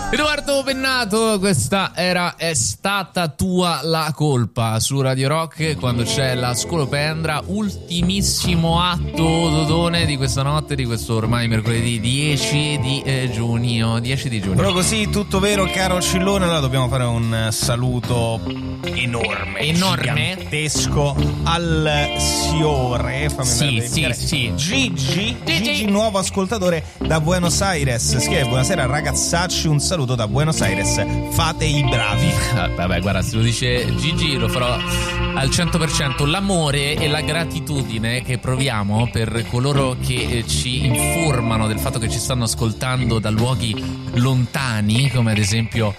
Edoardo Bennato, questa è stata tua la colpa su Radio Rock quando c'è la scolopendra, ultimissimo atto Dodone di questa notte, di questo ormai mercoledì 10 di giugno. Però così, tutto vero, caro Cillone. Allora dobbiamo fare un saluto enorme, gigantesco al signore. Sì. Gigi, nuovo ascoltatore da Buenos Aires. Scrive: buonasera ragazzacci, un saluto da Buenos Aires, fate i bravi. Vabbè, guarda, se lo dice Gigi lo farò al 100%. L'amore e la gratitudine che proviamo per coloro che ci informano del fatto che ci stanno ascoltando da luoghi lontani, come ad esempio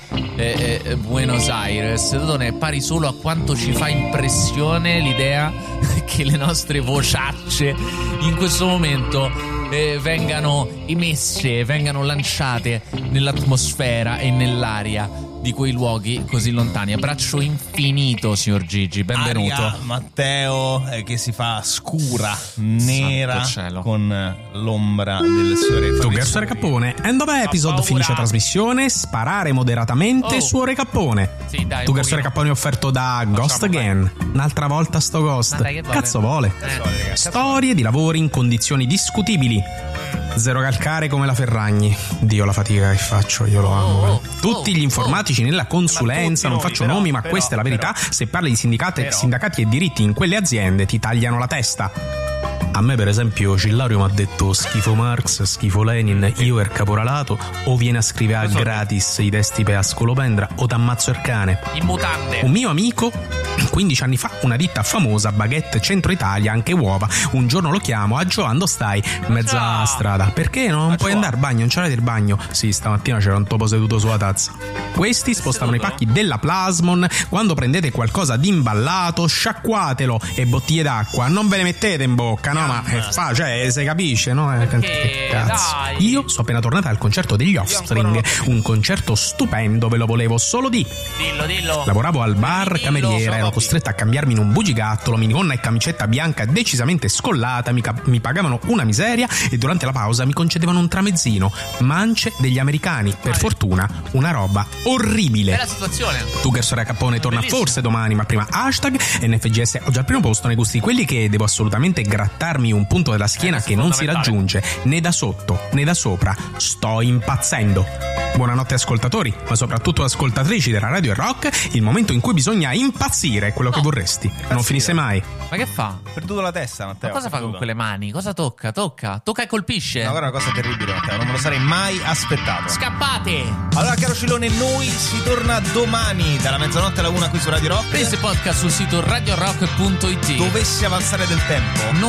Buenos Aires, è pari solo a quanto ci fa impressione l'idea che le nostre vociacce in questo momento vengano emesse, vengano lanciate nell'atmosfera e nell'aria di quei luoghi così lontani. Abbraccio infinito, signor Gigi, benvenuto. Aria, Matteo, che si fa scura, nera, con l'ombra del signore Tugger Cappone. And of episode finisce trasmissione. Sparare moderatamente su Ore Cappone. Sì, dai, Tugger Cappone offerto da Ghost Again. Un'altra volta sto Ghost. Cazzo vuole? Storie di lavori in condizioni discutibili. Zero calcare come la Ferragni. Dio, la fatica che faccio, io lo amo. Tutti gli informatici nella consulenza, non faccio nomi, ma questa è la verità. Se parli di sindacati e diritti in quelle aziende ti tagliano la testa. A me per esempio Cillario mi ha detto schifo Marx, schifo Lenin, io er caporalato, o viene a scrivere gratis i testi per a scolopendra o t'ammazzo il cane. In mutande. Un mio amico 15 anni fa, una ditta famosa, Baguette Centro Italia, anche uova, un giorno lo chiamo: a Giovando stai? Mezza strada. Perché non puoi andare al bagno? Non c'era del bagno? Sì, stamattina c'era un topo seduto sulla tazza. Questi spostavano i pacchi della Plasmon. Quando prendete qualcosa di imballato, sciacquatelo, e bottiglie d'acqua non ve le mettete in bocca, no? Ma se capisce, no? Che cazzo. Dai. Io sono appena tornata dal concerto degli Offspring, un concerto stupendo, ve lo volevo solo di. Dillo. Lavoravo al bar cameriera, ero costretta a cambiarmi in un bugigattolo, minigonna e camicetta bianca decisamente scollata, mi pagavano una miseria e durante la pausa mi concedevano un tramezzino. Mance degli americani, per fortuna una roba orribile. Bella situazione. Tugger Cappone torna forse domani, ma prima hashtag NFGS. Ho già al primo posto nei gusti quelli che devo assolutamente grattarmi un punto della schiena che non si raggiunge né da sotto né da sopra. Sto impazzendo. Buonanotte ascoltatori, ma soprattutto ascoltatrici della Radio Rock. Il momento in cui bisogna impazzire è quello che vorresti. Non finisse mai. Ma che fa? Ha perduto la testa, Matteo. Ma cosa fa con quelle mani? Cosa tocca? Tocca e colpisce. No, guarda, una cosa terribile, Matteo, non me lo sarei mai aspettato. Scappate! Allora, caro Cillone, noi si torna domani dalla mezzanotte alla 1 qui su Radio Rock. Questo podcast sul sito radiorock.it. Dovessi avanzare del tempo,